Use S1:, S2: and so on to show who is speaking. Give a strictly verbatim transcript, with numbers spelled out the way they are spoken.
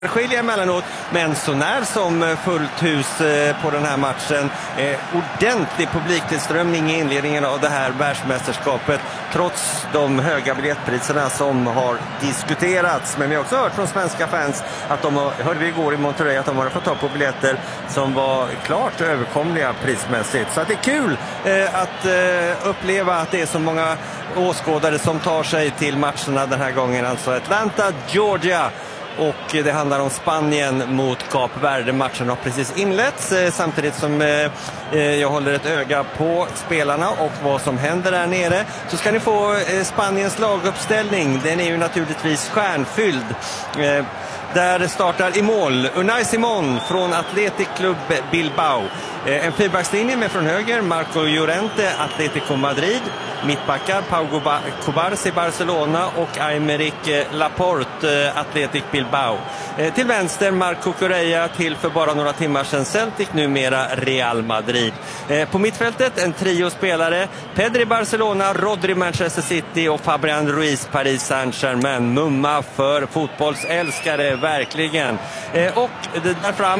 S1: skilja emellanåt, men så när som fullt hus på den här matchen. Eh, ordentlig publiktillströmning i inledningen av det här världsmästerskapet, trots de höga biljettpriserna som har diskuterats. Men vi har också hört från svenska fans att de har, hörde vi igår i Monterrey, att de har fått ta på biljetter som var klart överkomliga prismässigt. Så att det är kul eh, att eh, uppleva att det är så många åskådare som tar sig till matcherna den här gången. Alltså Atlanta, Georgia. Och det handlar om Spanien mot Kap Verde. Matchen har precis inletts eh, samtidigt som eh, jag håller ett öga på spelarna och vad som händer där nere. Så ska ni få eh, Spaniens laguppställning. Den är ju naturligtvis stjärnfylld. Eh, där startar i mål Unai Simón från Athletic Club Bilbao. Eh, en fyrbackslinje med från höger Marco Llorente, Atlético Madrid. Mittbackar Pau Cubarsí, Barcelona, och Aymeric Laporte, Athletic Bilbao. Eh, till vänster Marco Correa, till för bara några timmar sedan Celtic, numera Real Madrid. Eh, på mittfältet en trio spelare: Pedri Barcelona, Rodri Manchester City och Fabian Ruiz Paris Saint-Germain. Mumma för fotbollsälskare, verkligen. Eh, och det där fram